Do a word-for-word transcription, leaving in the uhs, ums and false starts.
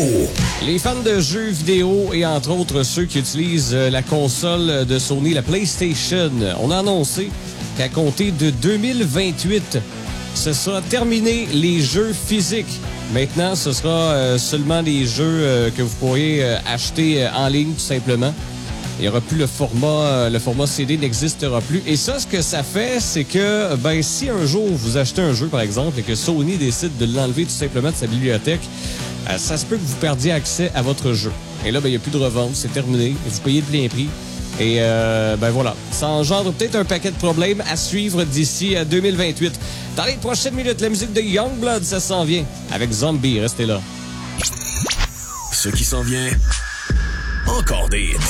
Les fans de jeux vidéo et entre autres ceux qui utilisent la console de Sony, la PlayStation, on a annoncé qu'à compter de deux mille vingt-huit, ce sera terminé les jeux physiques. Maintenant, ce sera euh, seulement des jeux euh, que vous pourriez euh, acheter euh, en ligne, tout simplement. Il n'y aura plus le format, euh, le format C D n'existera plus. Et ça, ce que ça fait, c'est que, ben, si un jour vous achetez un jeu, par exemple, et que Sony décide de l'enlever tout simplement de sa bibliothèque, euh, ça se peut que vous perdiez accès à votre jeu. Et là, ben, il n'y a plus de revente, c'est terminé. Vous payez le plein prix. Et euh, ben voilà, ça engendre peut-être un paquet de problèmes à suivre d'ici à deux mille vingt-huit. Dans les prochaines minutes, la musique de Youngblood, ça s'en vient. Avec Zombie, restez là. Ce qui s'en vient, encore des hits.